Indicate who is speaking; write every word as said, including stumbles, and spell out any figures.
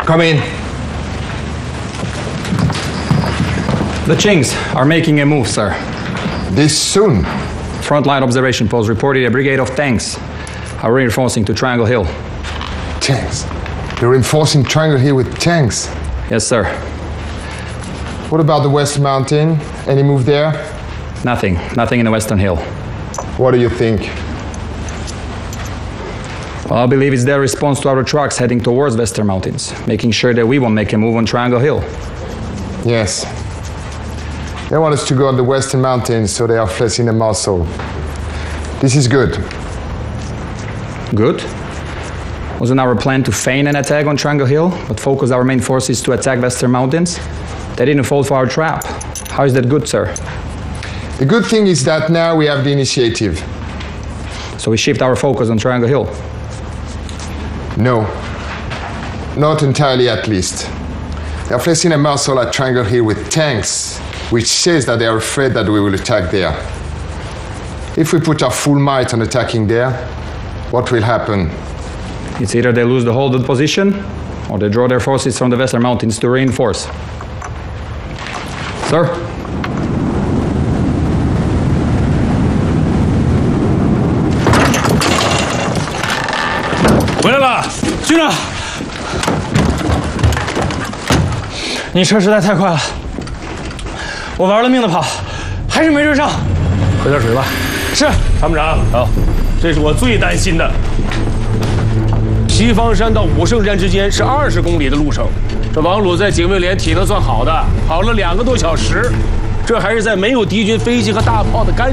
Speaker 1: Come in.
Speaker 2: The Chinks are making a move, sir.
Speaker 1: This soon?
Speaker 2: Frontline observation post reported a brigade of tanks are reinforcing to Triangle Hill.
Speaker 1: Tanks? You're reinforcing Triangle Hill with tanks?
Speaker 2: Yes, sir.
Speaker 1: What about the West Mountain? Any move there?
Speaker 2: Nothing. Nothing in the Western Hill.
Speaker 1: What do you think?
Speaker 2: Well, I believe it's their response to our trucks heading towards Western Mountains, making sure that we won't make a move on Triangle Hill.
Speaker 1: Yes. They want us to go on the Western Mountains, so they are flexing the muscle. This is good.
Speaker 2: Good? Wasn't our plan to feign an attack on Triangle Hill, but focus our main forces to attack Western Mountains? They didn't fall for our trap. How is that good, sir?
Speaker 1: The good thing is that now we have the initiative.
Speaker 2: So we shift our focus on Triangle Hill?
Speaker 1: No. Not entirely, at least. They are flexing a muscle at Triangle Hill with tanks, which says that they are afraid that we will attack there. If we put our full might on attacking there, what will happen?
Speaker 2: It's either they lose the hold of the position, or they draw their forces from the Western Mountains to reinforce. Sir?
Speaker 3: We're here! 军长，你车实在太快了，我玩了命的跑，还是没追上。喝点水吧。是，参谋长。好，这是我最担心的。西方山到武圣山之间是二十公里的路程，这王鲁在警卫连体能算好的，跑了两个多小时，这还是在没有敌军飞机和大炮的干。